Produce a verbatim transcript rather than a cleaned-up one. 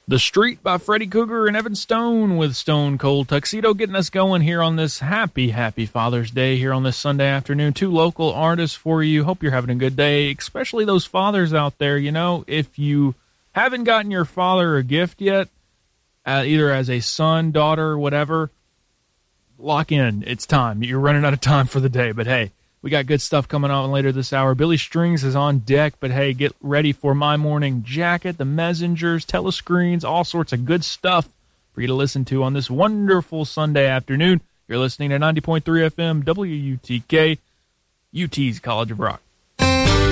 The Street by Freddy Cougar and Evan Stone with Stone Cold Tuxedo, getting us going here on this happy, happy Father's Day here on this Sunday afternoon. Two local artists for you. Hope you're having a good day, especially those fathers out there. You know, if you haven't gotten your father a gift yet, uh, either as a son, daughter, whatever, lock in. It's time. You're running out of time for the day, but hey, we got good stuff coming on later this hour. Billy Strings is on deck, but hey, get ready for My Morning Jacket, The Messengers, Telescreens, all sorts of good stuff for you to listen to on this wonderful Sunday afternoon. You're listening to ninety point three F M, W U T K, U T's College of Rock.